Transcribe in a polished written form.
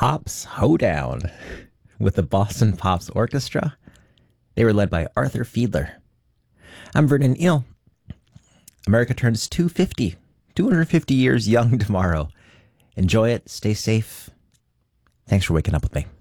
Pops Hoedown with the Boston Pops Orchestra. They were led by Arthur Fiedler. I'm Vernon Eel. America turns 250 years young tomorrow. Enjoy it. Stay safe. Thanks for waking up with me.